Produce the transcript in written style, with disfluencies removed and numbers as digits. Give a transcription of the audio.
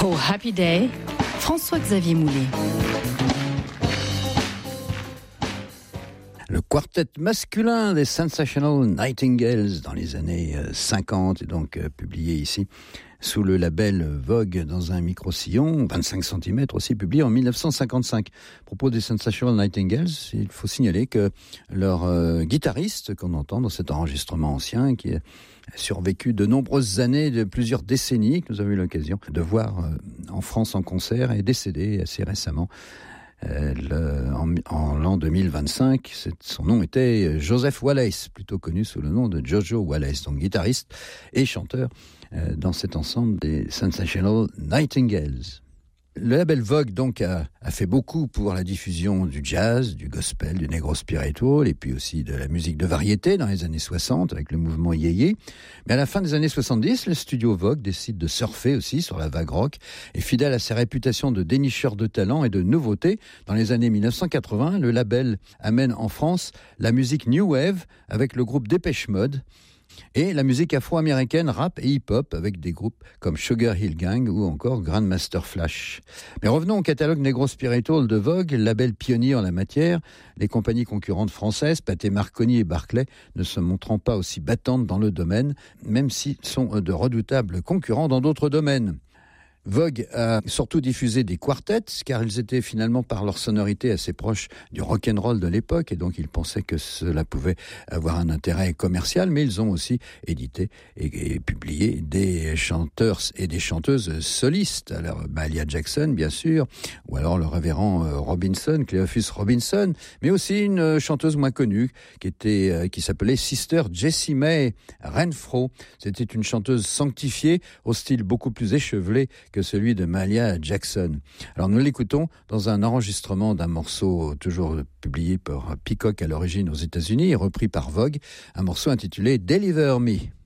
Oh Happy Day, François-Xavier Moulet. Le quartet masculin des Sensational Nightingales dans les années 50 est donc publié ici sous le label Vogue dans un micro-sillon, 25 cm aussi, publié en 1955. À propos des Sensational Nightingales, il faut signaler que leur guitariste qu'on entend dans cet enregistrement ancien, qui a survécu de nombreuses années, de plusieurs décennies, que nous avons eu l'occasion de voir en France en concert, est décédé assez récemment. En l'an 2025, son nom était Joseph Wallace, plutôt connu sous le nom de Jojo Wallace, donc guitariste et chanteur dans cet ensemble des Sensational Nightingales. Le label Vogue donc a fait beaucoup pour la diffusion du jazz, du gospel, du negro spiritual et puis aussi de la musique de variété dans les années 60 avec le mouvement yéyé. Mais à la fin des années 70, le studio Vogue décide de surfer aussi sur la vague rock et fidèle à sa réputation de dénicheur de talent et de nouveautés, dans les années 1980, le label amène en France la musique New Wave avec le groupe Depeche Mode et la musique afro-américaine, rap et hip-hop avec des groupes comme Sugar Hill Gang ou encore Grandmaster Flash. Mais revenons au catalogue Negro Spiritual de Vogue, label pionnier en la matière. Les compagnies concurrentes françaises, Pathé Marconi et Barclay, ne se montrant pas aussi battantes dans le domaine, même s'ils sont de redoutables concurrents dans d'autres domaines. Vogue a surtout diffusé des quartets, car ils étaient finalement par leur sonorité assez proches du rock'n'roll de l'époque, et donc ils pensaient que cela pouvait avoir un intérêt commercial, mais ils ont aussi édité et publié des chanteurs et des chanteuses solistes. Alors Mahalia Jackson, bien sûr, ou alors le révérend Robinson, Cleophus Robinson, mais aussi une chanteuse moins connue qui s'appelait Sister Jessie May Renfro. C'était une chanteuse sanctifiée, au style beaucoup plus échevelé que celui de Mahalia Jackson. Alors nous l'écoutons dans un enregistrement d'un morceau toujours publié par Peacock à l'origine aux États-Unis et repris par Vogue, un morceau intitulé Deliver Me.